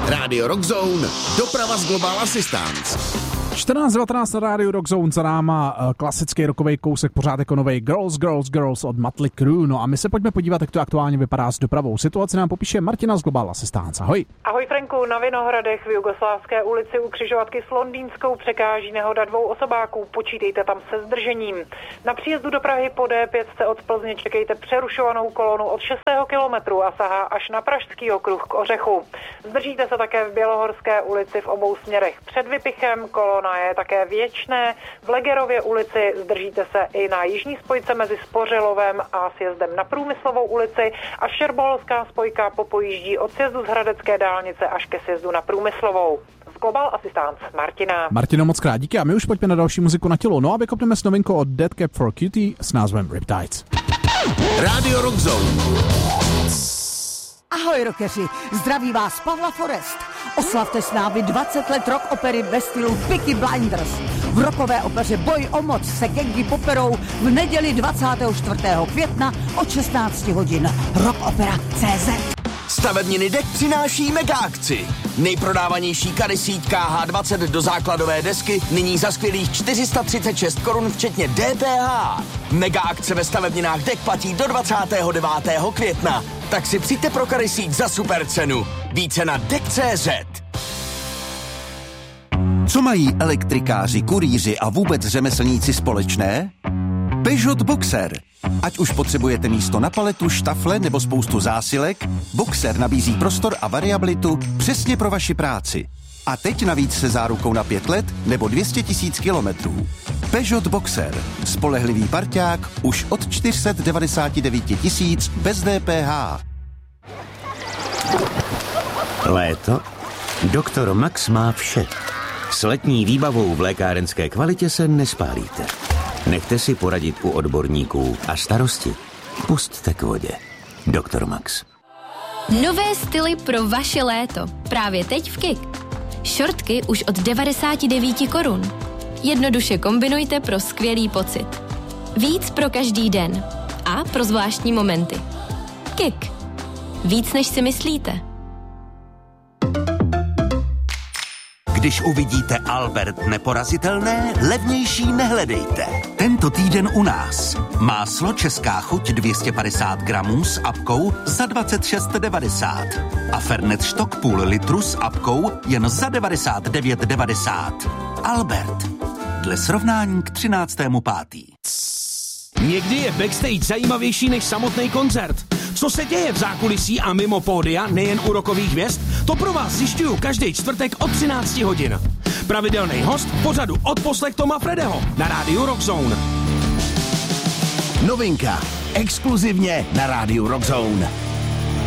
Rádio Rock Zone, doprava z Global Assistance. 14:19 na rádiu Rock Zone, za náma klasický rockový kousek, pořád jako novej Girls od Mötley Crüe. No a my se pojďme podívat, jak to aktuálně vypadá s dopravou. Situaci nám popíše Martina z Global Assistance. Ahoj. Ahoj Franku, na Vinohradech v Jugoslávské ulici u křižovatky s Londýnskou překáží nehoda 2 osobáků. Počítejte tam se zdržením. Na příjezdu do Prahy po D5 od Plzně čekejte přerušovanou kolonu od 6. kilometru a sahá až na Pražský okruh k Ořechu. Zdržíte se také v Bělohorské ulici v obou směrech před Vypichem, kolona je také věčné. V Legerově ulici zdržíte se i na jižní spojce mezi Spořilovem a sjezdem na Průmyslovou ulici a Šerbolská spojka popojíždí od sjezdu z Hradecké dálnice až ke sjezdu na Průmyslovou. Z Global Assistance Martina. Martino, moc krát díky a my už pojďme na další muziku na tělo. No a vykopneme s novinkou od Dead Cap for Cutie s názvem Riptides. Rádio Rock Zone. Ahoj rockeři, zdraví vás Pavla Forest. Oslavte s námi 20 let rock opery ve stylu Peaky Blinders. V rockové opeře Boj o moc se gangy poperou v neděli 24. května od 16 hodin. Rockopera.cz. Stavebniny DEK přináší mega akci. Nejprodávanější kady síť KH20 do základové desky nyní za skvělých 436 korun včetně DPH. Mega akce ve stavebninách DEK platí do 29. května. Tak si přijďte pro kady síť za super cenu. Více na DEK.cz. Co mají elektrikáři, kurýři a vůbec řemeslníci společné? Peugeot Boxer. Ať už potřebujete místo na paletu, štafle nebo spoustu zásilek, Boxer nabízí prostor a variabilitu přesně pro vaši práci. A teď navíc se zárukou na 5 let nebo 200 000 kilometrů. Peugeot Boxer. Spolehlivý parťák už od 499 000 bez DPH. Léto? Doktor Max má vše. S letní výbavou v lékárenské kvalitě se nespálíte. Nechte si poradit u odborníků a starosti pusťte k vodě. Doktor Max. Nové styly pro vaše léto. Právě teď v KIK. Šortky už od 99 korun. Jednoduše kombinujte pro skvělý pocit. Víc pro každý den. A pro zvláštní momenty. KIK. Víc než si myslíte. Když uvidíte Albert neporazitelné, levnější nehledejte. Tento týden u nás. Máslo Česká chuť 250 gramů s apkou za 26,90. A Fernet Stock půl litru s apkou jen za 99,90. Albert. Dle srovnání k 13.5. Někdy je backstage zajímavější než samotný koncert. Co se děje v zákulisí a mimo pódia, nejen u rockových hvězd, to pro vás zjišťuju každý čtvrtek od 13 hodin. Pravidelný host v pořadu Odposlech Toma Fredeho na rádiu Rock Zone. Novinka. Exkluzivně na rádiu Rock Zone.